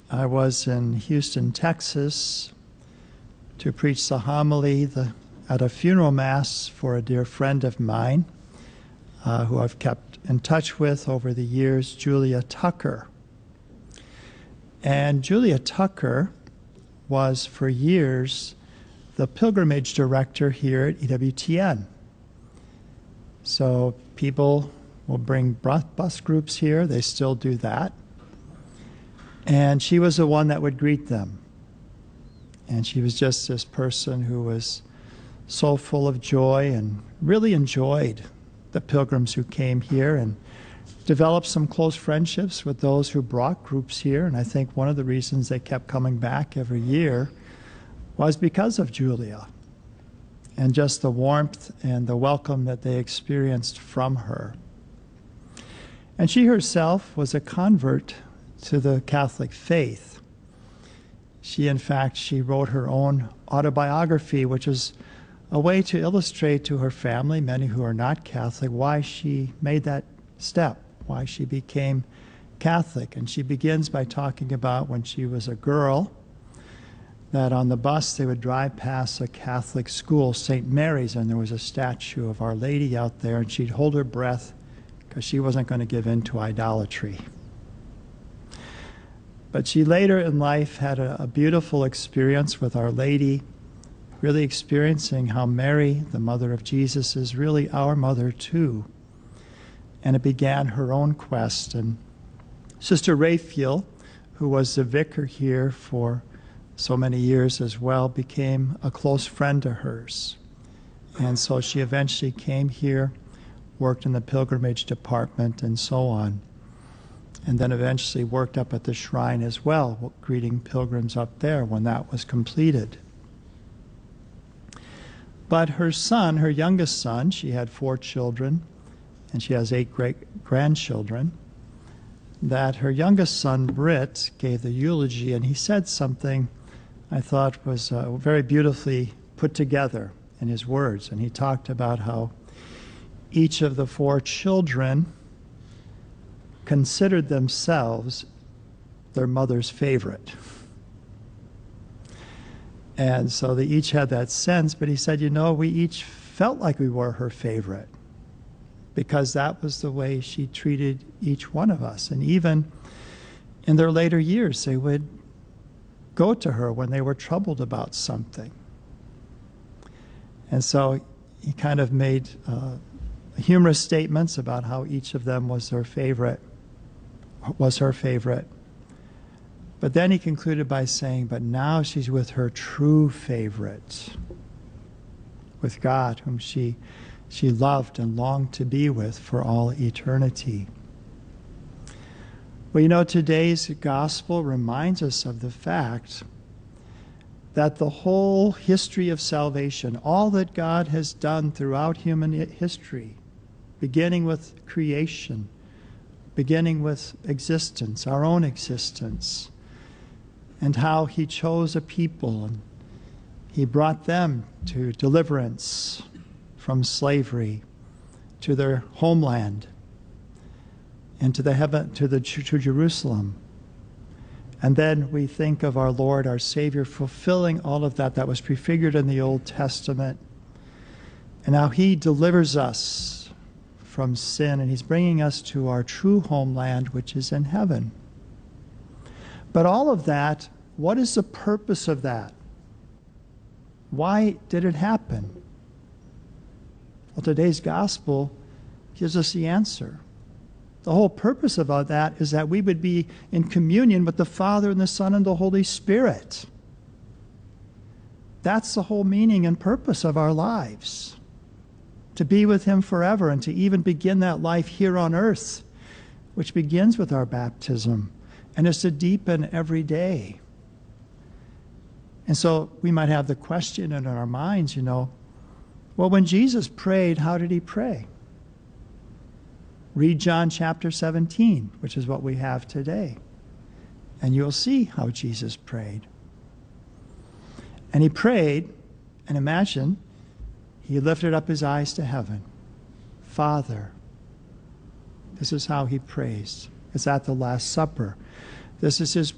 I was in Houston, Texas, to preach the homily at a funeral mass for a dear friend of mine who I've kept in touch with over the years, Julia Tucker. And Julia Tucker was for years the pilgrimage director here at EWTN. So people will bring bus groups here. They still do that. And she was the one that would greet them. And she was just this person who was so full of joy and really enjoyed the pilgrims who came here and developed some close friendships with those who brought groups here. And I think one of the reasons they kept coming back every year was because of Julia and just the warmth and the welcome that they experienced from her. And she herself was a convert to the Catholic faith. She wrote her own autobiography, which is a way to illustrate to her family, many who are not Catholic, why she made that step, why she became Catholic. And she begins by talking about when she was a girl, that on the bus they would drive past a Catholic school, St. Mary's, and there was a statue of Our Lady out there, and she'd hold her breath because she wasn't going to give in to idolatry. But she later in life had a beautiful experience with Our Lady, really experiencing how Mary, the mother of Jesus, is really our mother too. And it began her own quest. And Sister Raphael, who was the vicar here for so many years as well, became a close friend to hers. And so she eventually came here, worked in the pilgrimage department and so on, and then eventually worked up at the shrine as well, greeting pilgrims up there when that was completed. But her son, her youngest son, she had 4 children, and she has 8 great-grandchildren, that her youngest son, Britt, gave the eulogy, and he said something I thought was very beautifully put together in his words. And he talked about how each of the 4 children considered themselves their mother's favorite. And so they each had that sense, but he said, we each felt like we were her favorite because that was the way she treated each one of us. And even in their later years, they would go to her when they were troubled about something. And so he kind of made humorous statements about how each of them was her favorite. But then he concluded by saying, but now she's with her true favorite, with God, whom she loved and longed to be with for all eternity. Well, today's gospel reminds us of the fact that the whole history of salvation, all that God has done throughout human history, beginning with creation, beginning with existence, our own existence, and how he chose a people and he brought them to deliverance from slavery, to their homeland, and to Jerusalem. And then we think of our Lord, our Savior, fulfilling all of that was prefigured in the Old Testament, and how he delivers us from sin, and he's bringing us to our true homeland, which is in heaven. But all of that, what is the purpose of that? Why did it happen? Well, today's gospel gives us the answer. The whole purpose of all that is that we would be in communion with the Father and the Son and the Holy Spirit. That's the whole meaning and purpose of our lives. To be with him forever and to even begin that life here on earth, which begins with our baptism and is to deepen every day. And so we might have the question in our minds, well, when Jesus prayed, how did he pray? Read John chapter 17, which is what we have today, and you'll see how Jesus prayed. And he prayed, and imagine, he lifted up his eyes to heaven. Father. This is how he prays. It's at the Last Supper. This is his